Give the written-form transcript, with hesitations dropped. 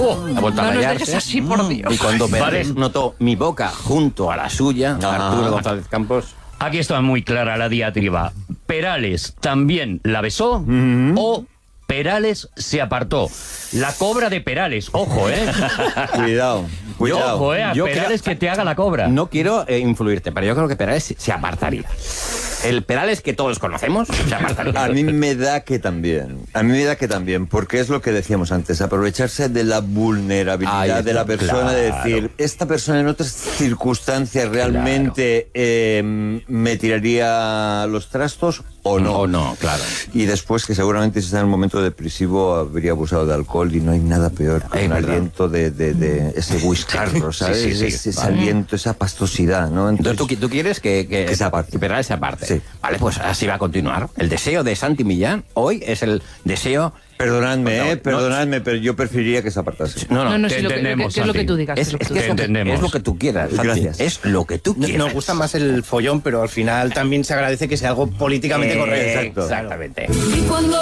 Ha vuelto a No nos rayarse. dejes así, por Dios. Y cuando Perales notó mi boca junto a la suya, Arturo González Campos... Aquí está muy clara la diatriba. ¿Perales también la besó o Perales se apartó? La cobra de Perales, ojo, Cuidado. Ojo, a Yo Perales creo- que te haga la cobra. No quiero influirte, pero yo creo que Perales se apartaría. El Perales que todos conocemos se apartaría. A mí me da que también. A mí me da que también, porque es lo que decíamos antes, aprovecharse de la vulnerabilidad Ahí está, de la persona, de claro. decir, esta persona en otras circunstancias realmente me tiraría los trastos o no. O no, claro. Y después que seguramente si está en un momento depresivo habría abusado de alcohol y no hay nada peor que Es un verdad. aliento de ese whiscarro, ¿sabes? Sí, sí, sí. Ese Vale. aliento, esa pastosidad, ¿no? Entonces tú quieres que se aparte. que Perales se aparte. Sí. Vale, pues así va a continuar. El deseo de Santi Millán hoy es el deseo... Perdonadme, No, pero yo preferiría que se apartase. No, te sí, entendemos, que es lo que Santi. tú digas. Es, es lo que es tú que digas. entendemos. es lo que tú quieras, Santi. Gracias. Es lo que tú quieras. Nos gusta más el follón, pero al final también se agradece que sea algo políticamente correcto. Exactamente. Y cuando